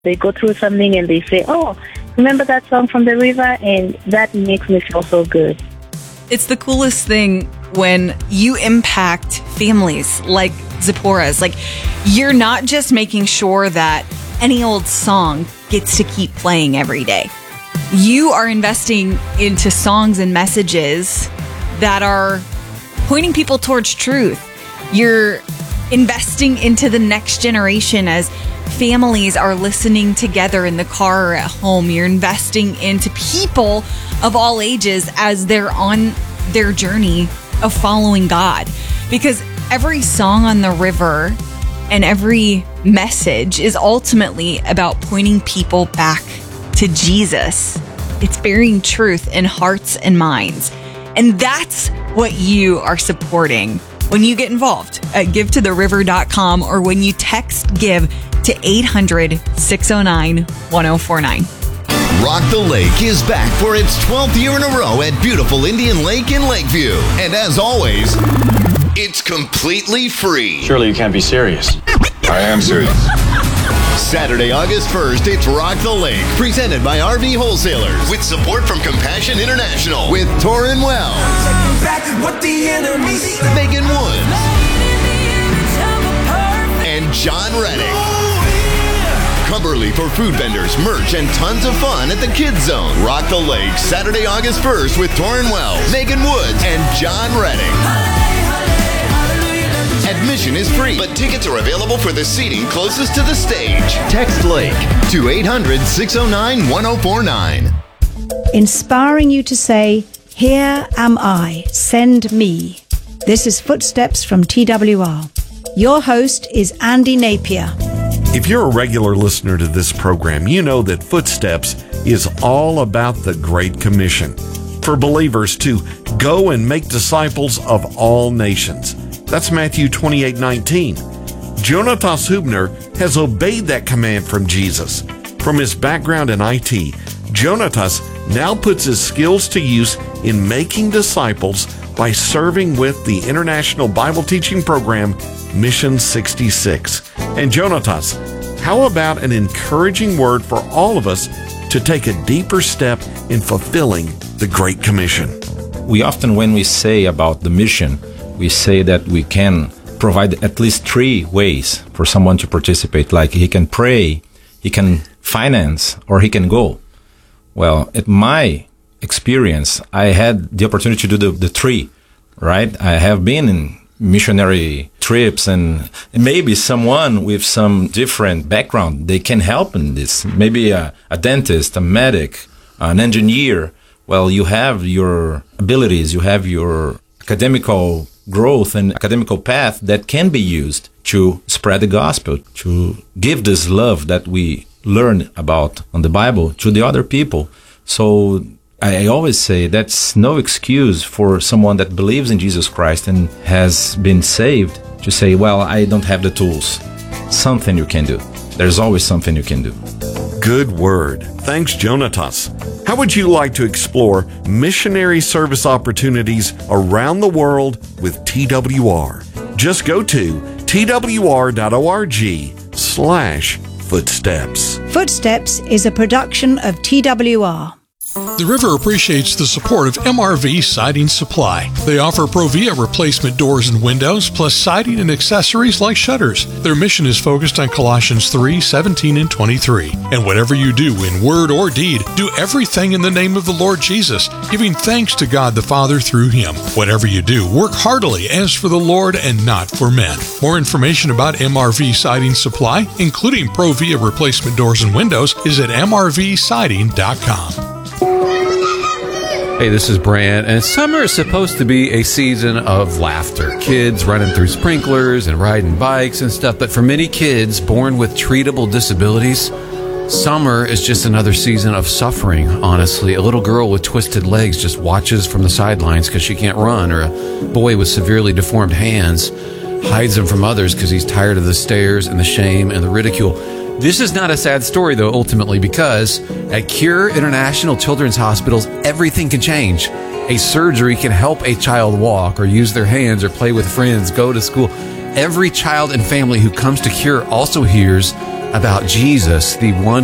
They go through something and they say, oh, remember that song from the river? And that makes me feel so good. It's the coolest thing when you impact families like Zipporah's. Like, you're not just making sure that any old song gets to keep playing every day. You are investing into songs and messages that are pointing people towards truth. You're investing into the next generation as families are listening together in the car or at home. You're investing into people of all ages as they're on their journey of following God. Because every song on the river and every message is ultimately about pointing people back to Jesus. It's bearing truth in hearts and minds. And that's what you are supporting when you get involved at givetotheriver.com or when you text GIVE to 800-609-1049. Rock the Lake is back for its 12th year in a row at beautiful Indian Lake in Lakeview. And as always, it's completely free. Surely you can't be serious. I am serious. Saturday, August 1st, it's Rock the Lake, presented by RV Wholesalers, with support from Compassion International, with Torrin Wells, Megan Woods, and John Reddick. Cumberly for food vendors, merch, and tons of fun at the Kids Zone. Rock the Lake, Saturday, August 1st, with Torrin Wells, Megan Woods, and John Reddick. Admission is free, but tickets are available for the seating closest to the stage. Text Lake to 800-609-1049. Inspiring you to say, "Here am I, send me." This is Footsteps from TWR. Your host is Andy Napier. If you're a regular listener to this program, you know that Footsteps is all about the Great Commission for believers to go and make disciples of all nations. That's Matthew 28:19. Jonatas Hubner has obeyed that command from Jesus. From his background in IT, Jonatas now puts his skills to use in making disciples by serving with the International Bible Teaching Program, Mission 66. And Jonatas, how about an encouraging word for all of us to take a deeper step in fulfilling the Great Commission? We often, when we say about the mission, we say that we can provide at least 3 ways for someone to participate. Like he can pray, he can finance, or he can go. Well, at my experience, I had the opportunity to do the 3, right? I have been in missionary trips, and maybe someone with some different background, they can help in this. Maybe a dentist, a medic, an engineer. Well, you have your abilities, you have your academical growth and academical path that can be used to spread the gospel, to give this love that we learn about on the Bible to the other people. So I always say that's no excuse for someone that believes in Jesus Christ and has been saved to say, well, I don't have the tools. Something you can do. There's always something you can do. Good word. Thanks, Jonatas. How would you like to explore missionary service opportunities around the world with TWR? Just go to twr.org/footsteps. Footsteps is a production of TWR. The River appreciates the support of MRV Siding Supply. They offer Provia replacement doors and windows, plus siding and accessories like shutters. Their mission is focused on Colossians 3:17 and 23. And whatever you do in word or deed, do everything in the name of the Lord Jesus, giving thanks to God the Father through Him. Whatever you do, work heartily as for the Lord and not for men. More information about MRV Siding Supply, including Provia replacement doors and windows, is at mrvsiding.com. Hey, this is Brant, and summer is supposed to be a season of laughter. Kids running through sprinklers and riding bikes and stuff, but for many kids born with treatable disabilities, summer is just another season of suffering, honestly. A little girl with twisted legs just watches from the sidelines because she can't run, or a boy with severely deformed hands hides them from others because he's tired of the stares and the shame and the ridicule. This is not a sad story, though, ultimately, because at Cure International Children's Hospitals, everything can change. A surgery can help a child walk or use their hands or play with friends, go to school. Every child and family who comes to Cure also hears about Jesus, the one